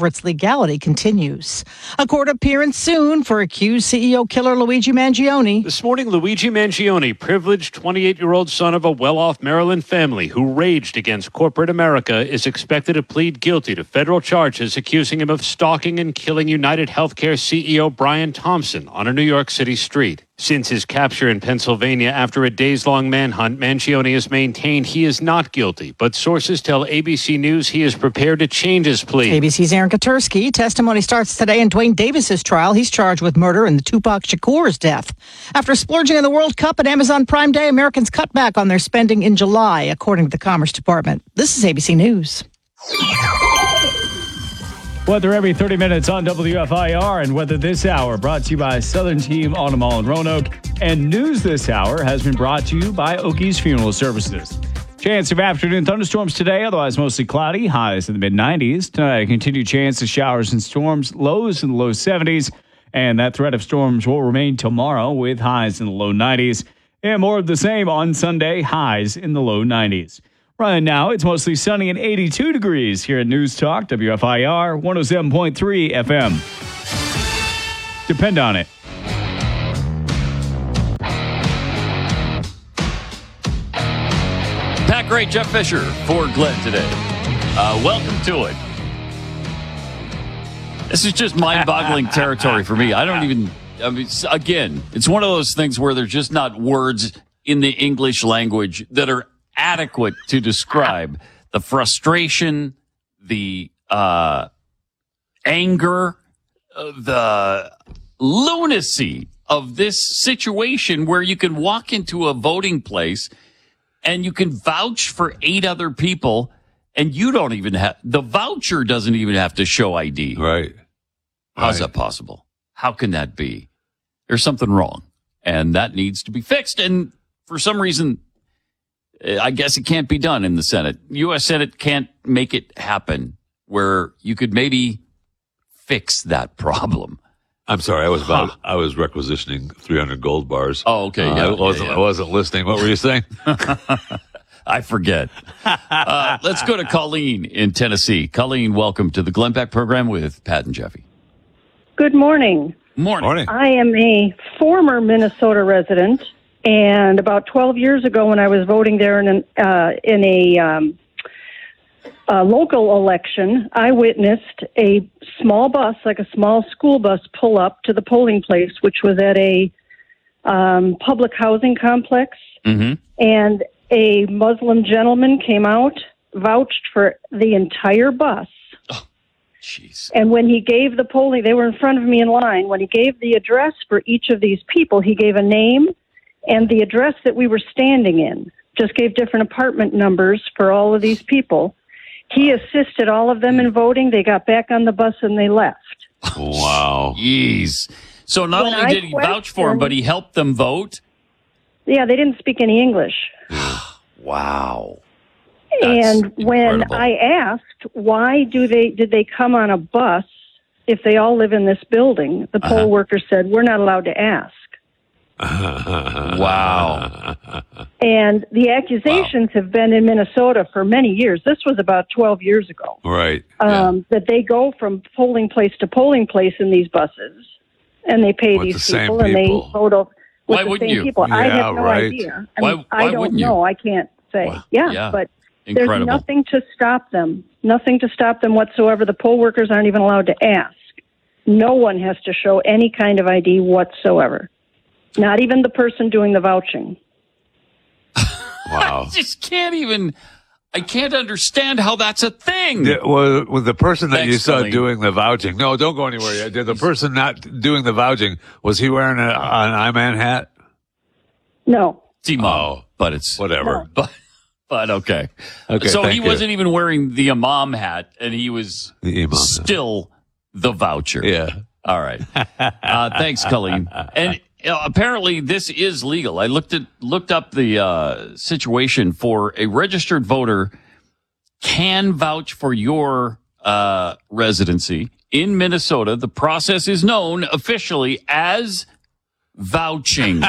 over its legality continues. A court appearance soon for accused CEO killer Luigi Mangione. This morning, Luigi Mangione, privileged 28-year-old son of a well-off Maryland family who raged against corporate America, is expected to plead guilty to federal charges accusing him of stalking and killing United Healthcare CEO Brian Thompson on a New York City street. Since his capture in Pennsylvania after a days-long manhunt, Mangione has maintained he is not guilty, but sources tell ABC News he is prepared to change his plea. ABC's Aaron Katursky. Testimony starts today in Dwayne Davis's trial. He's charged with murder in the Tupac Shakur's death. After splurging in the World Cup at Amazon Prime Day, Americans cut back on their spending in July, according to the Commerce Department. This is ABC News. Weather every 30 minutes on WFIR, and weather this hour brought to you by Southern Team Auto Mall in Roanoke. And news this hour has been brought to you by Okies Funeral Services. Chance of afternoon thunderstorms today, otherwise mostly cloudy, highs in the mid-90s. Tonight, a continued chance of showers and storms, lows in the low 70s. And that threat of storms will remain tomorrow with highs in the low 90s. And more of the same on Sunday, highs in the low 90s. Right now, it's mostly sunny and 82 degrees here at News Talk, WFIR 107.3 FM. Depend on it. Pat Gray, Jeff Fisher for Glenn today. Welcome to it. This is just mind-boggling territory for me. Again, it's one of those things where there's just not words in the English language that are adequate to describe the frustration, the anger, the lunacy of this situation where you can walk into a voting place and you can vouch for 8 other people and you don't even have, the voucher doesn't even have to show ID. Right. How's that possible? How can that be? There's something wrong and that needs to be fixed. And for some reason, I guess it can't be done in the Senate. U.S. Senate can't make it happen where you could maybe fix that problem. I'm sorry. I was requisitioning 300 gold bars. Oh, okay. I wasn't listening. What were you saying? I forget. Let's go to Colleen in Tennessee. Colleen, welcome to the Glenn Beck program with Pat and Jeffy. Good morning. Morning. I am a former Minnesota resident. And about 12 years ago, when I was voting there in a local election, I witnessed a small bus, like a small school bus, pull up to the polling place, which was at a public housing complex. Mm-hmm. And a Muslim gentleman came out, vouched for the entire bus. Oh, jeez. And when he gave the polling, they were in front of me in line. When he gave the address for each of these people, he gave a name and the address that we were standing in, just gave different apartment numbers for all of these people. He assisted all of them in voting. They got back on the bus and they left. Wow. Jeez. So not only did he vouch for him, but he helped them vote? Yeah, they didn't speak any English. Wow. And That's when incredible. I asked, why did they come on a bus if they all live in this building, the poll worker said, we're not allowed to ask. Wow. And the accusations have been in Minnesota for many years. This was about 12 years ago. Right. That they go from polling place to polling place in these buses, and they pay With these the same people, and they people. vote with Why the wouldn't same you? people. I Yeah, have no right. idea. Why I don't wouldn't you? know. I can't say. Wow. Yeah, but Incredible. there's nothing to stop them. Nothing to stop them whatsoever. The poll workers aren't even allowed to ask. No one has to show any kind of ID whatsoever. Not even the person doing the vouching. Wow. I can't understand how that's a thing. Was the person that you Thanks, saw Colleen. doing the vouching? No, don't go anywhere yet. Did the person not doing the vouching, was he wearing an I-Man hat? No. It's Imam, but it's Whatever. But okay. Okay, so thank he you. wasn't even wearing the Imam hat, and he was The Imam. still the voucher. Yeah. All right. Thanks, Colleen. And apparently this is legal. I looked up the situation for a registered voter can vouch for your residency in Minnesota. The process is known officially as vouching.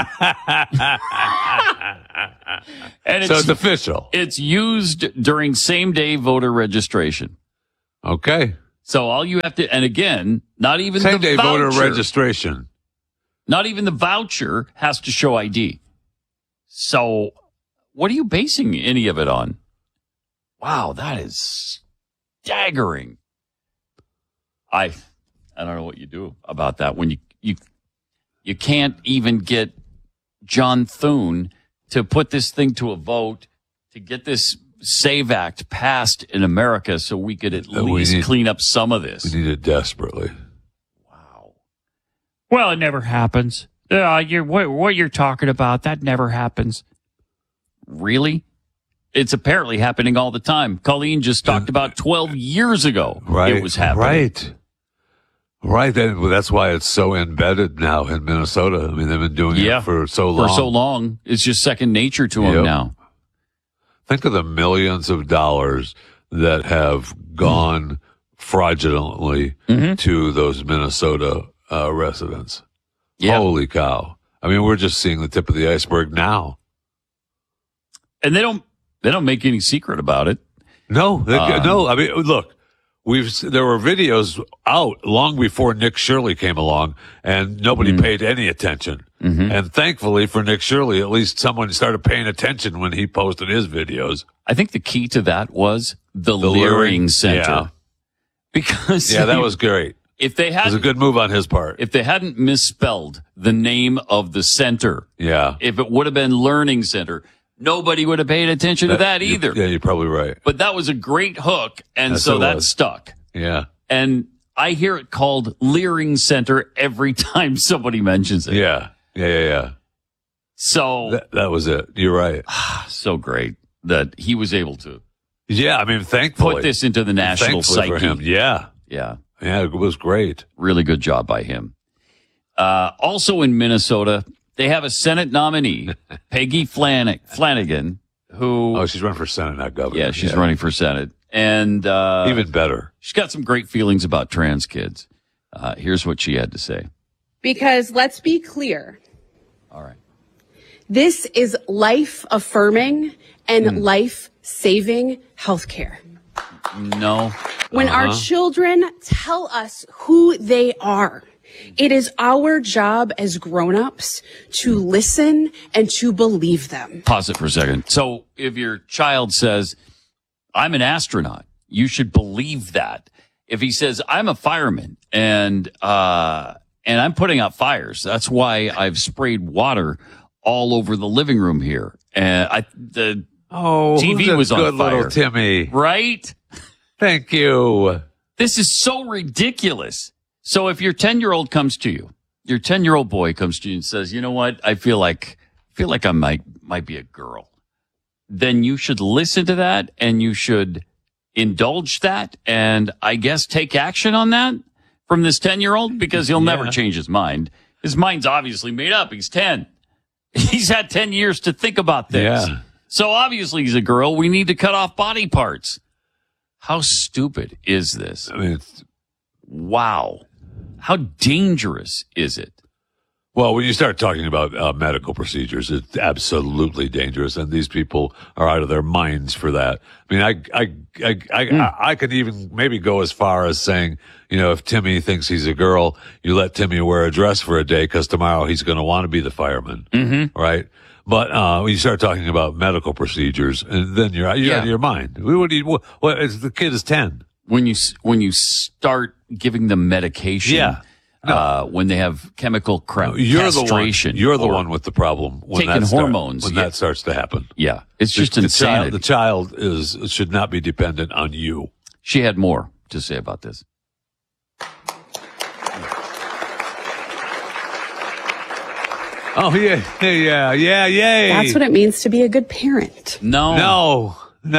And So it's official. It's used during same-day voter registration. Okay. So all you have to, and again, not even Same day the voter voucher, registration. not even the voucher has to show ID. So what are you basing any of it on? Wow, that is staggering. I don't know what you do about that when you can't even get John Thune to put this thing to a vote to get this SAVE Act passed in America so we could at least clean up some of this. We need it desperately. Wow. Well, it never happens. What you're talking about, that never happens. Really? It's apparently happening all the time. Colleen just talked about 12 years ago. Right. It was happening. Right. That's why it's so embedded now in Minnesota. I mean, they've been doing it for so long. For so long. It's just second nature to them now. Think of the millions of dollars that have gone fraudulently to those Minnesota residents. Yeah. Holy cow. I mean, we're just seeing the tip of the iceberg now. And they don't make any secret about it. No. No. I mean, look. There were videos out long before Nick Shirley came along, and nobody paid any attention. And thankfully for Nick Shirley, at least someone started paying attention when he posted his videos. I think the key to that was the Leering Center. Yeah. Because that was great. If they It was a good move on his part. If they hadn't misspelled the name of the center, if it would have been Learning Center, nobody would have paid attention to that either. Yeah, you're probably right. But that was a great hook, and so that stuck. Yeah. And I hear it called Leering Center every time somebody mentions it. Yeah. So that was it. You're right. So great that he was able to. Yeah, I mean, thankfully. Put this into the national psyche. For him. Yeah. Yeah. Yeah, it was great. Really good job by him. Also in Minnesota, they have a Senate nominee, Peggy Flanagan, who... Oh, she's running for Senate, not governor. Yeah, she's running for Senate. And... even better. She's got some great feelings about trans kids. Here's what she had to say. Because let's be clear. All right. This is life-affirming and life-saving healthcare. No. When our children tell us who they are, it is our job as grown-ups to listen and to believe them. Pause it for a second. So if your child says, I'm an astronaut, you should believe that. If he says, I'm a fireman and I'm putting out fires, that's why I've sprayed water all over the living room here. And the TV was on fire. Good little Timmy. Right? Thank you. This is so ridiculous. So if your 10-year-old comes to you, your 10-year-old boy comes to you and says, you know what, I feel like I might be a girl, then you should listen to that and you should indulge that and I guess take action on that from this 10-year-old because he'll never change his mind. His mind's obviously made up. He's 10. He's had 10 years to think about this. Yeah. So obviously he's a girl. We need to cut off body parts. How stupid is this? I mean, wow. How dangerous is it? Well, when you start talking about medical procedures, it's absolutely dangerous, and these people are out of their minds for that. I mean, I could even maybe go as far as saying, you know, if Timmy thinks he's a girl, you let Timmy wear a dress for a day because tomorrow he's going to want to be the fireman, right? But when you start talking about medical procedures, and then you're out of your mind. The kid is 10. When you start giving them medication, when they have chemical castration, you're the one with the problem. When taking hormones, that starts to happen. Yeah, it's just insanity. The child should not be dependent on you. She had more to say about this. Oh, yeah. That's what it means to be a good parent. No.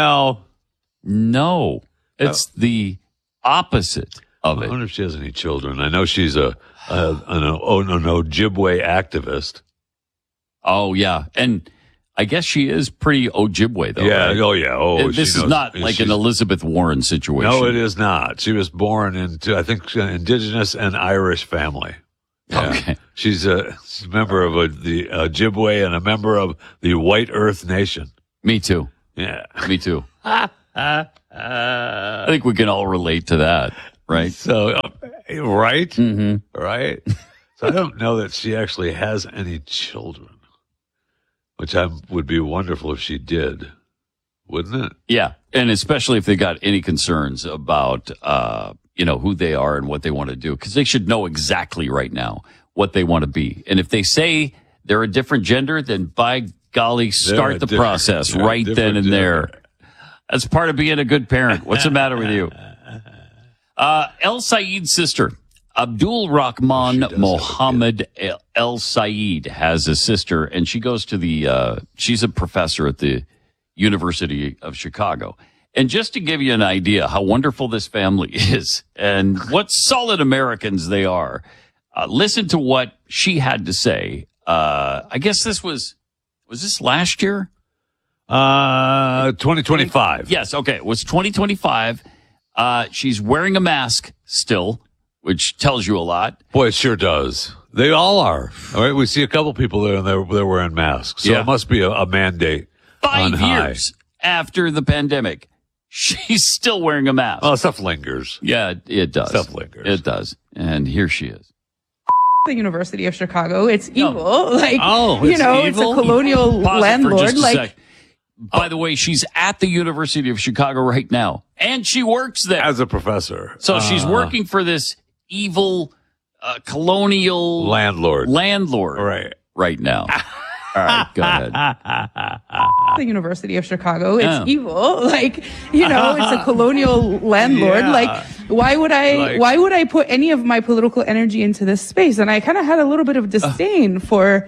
It's the opposite of I it. wonder if she has any children. I know she's an Ojibwe activist. Oh, yeah. And I guess she is pretty Ojibwe, though. Yeah. Right? Oh, yeah. Oh, this is not like an Elizabeth Warren situation. No, it is not. She was born into, I think, indigenous and Irish family. Yeah. Okay. She's a member of the Ojibwe and a member of the White Earth Nation. Me too. Yeah. Me too. I think we can all relate to that. right? So, right? Mm-hmm. Right? So I don't know that she actually has any children, which would be wonderful if she did, wouldn't it? Yeah, and especially if they got any concerns about, who they are and what they want to do, because they should know exactly right now what they want to be. And if they say they're a different gender, then by golly, start the process right then and there. That's part of being a good parent. What's the matter with you? El Sayed's sister, Abdul Rahman Mohammed El Sayed, has a sister, and she goes to she's a professor at the University of Chicago. And just to give you an idea how wonderful this family is and what solid Americans they are, listen to what she had to say. I guess this was this last year? 2025. Yes, okay. It was 2025. She's wearing a mask still, which tells you a lot. Boy, it sure does. They all are. All right, we see a couple people there, and they're wearing masks. So Yeah. it must be a mandate. 5 on high. years after the pandemic, she's still wearing a mask. Well, stuff lingers. Yeah, it does. Stuff lingers. It does. And here she is. The University of Chicago. It's evil. It's evil? a colonial Pause it for landlord. just a sec. By the way, she's at the University of Chicago right now, and she works there. As a professor. So she's working for this evil colonial Landlord. right now. All right, go ahead. The University of Chicago. It's evil. It's a colonial landlord. Yeah. Why would I put any of my political energy into this space? And I kind of had a little bit of disdain for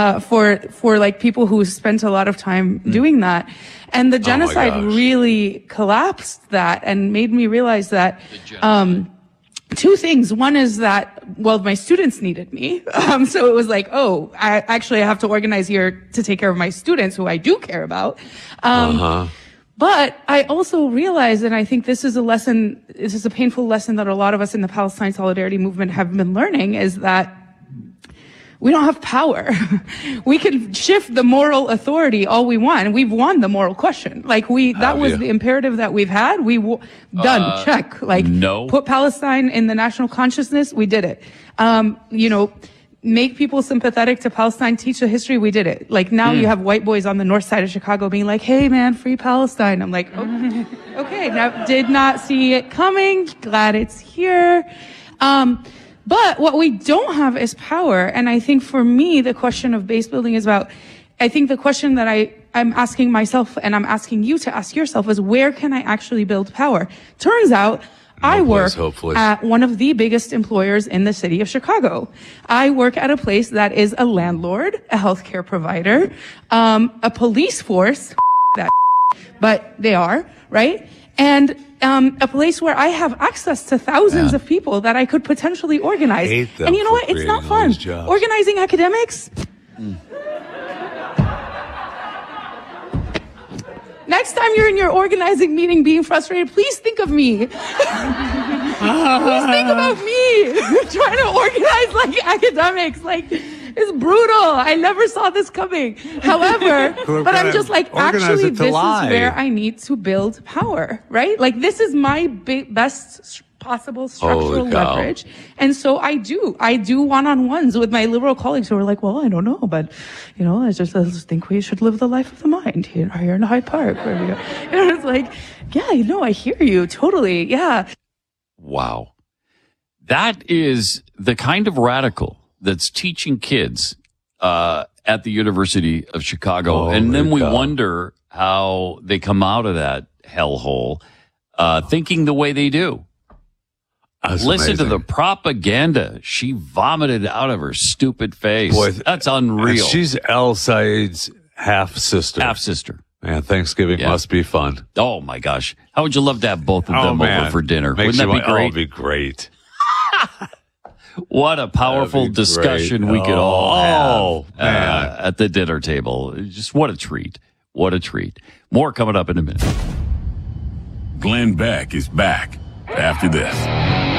people who spent a lot of time doing that. And the genocide really collapsed that and made me realize that, two things. One is that, my students needed me. So it was like, I have to organize here to take care of my students who I do care about. But I also realized, and I think this is a painful lesson that a lot of us in the Palestine Solidarity Movement have been learning, is that we don't have power. We can shift the moral authority all we want, and we've won the moral question. That was the imperative that we've had. Done. Check. No. Put Palestine in the national consciousness. We did it. Make people sympathetic to Palestine, teach the history. We did it. Now you have white boys on the north side of Chicago being like, hey man, free Palestine. I'm like, okay, now did not see it coming. Glad it's here. But what we don't have is power. And I think for me, the question of base building is about, I think the question that I'm asking myself and I'm asking you to ask yourself is, where can I actually build power? Turns out I work at one of the biggest employers in the city of Chicago. I work at a place that is a landlord, a healthcare provider, a police force, but they are, right? And a place where I have access to thousands of people that I could potentially organize. And you know what? It's not fun. Organizing academics. Next time you're in your organizing meeting being frustrated, please think of me. Please think about me. Trying to organize academics. It's brutal. I never saw this coming. However, but I'm just actually, this is where I need to build power, right? This is my best possible structural leverage. And so I do one-on-ones with my liberal colleagues who are like, well, I don't know, but, I just think we should live the life of the mind here in Hyde Park. Where we go. And it's like, yeah, I hear you totally. Yeah. Wow. That is the kind of radical that's teaching kids at the University of Chicago. And then we wonder how they come out of that hellhole thinking the way they do. Listen to the propaganda she vomited out of her stupid face. Boy, that's unreal. She's El Sayed's half-sister. Half-sister. Man, Thanksgiving must be fun. Oh, my gosh. How would you love to have both of them over for dinner? Wouldn't that be great? Oh, it'd be great. What a powerful discussion we could all have at the dinner table. Just what a treat. What a treat. More coming up in a minute. Glenn Beck is back after this.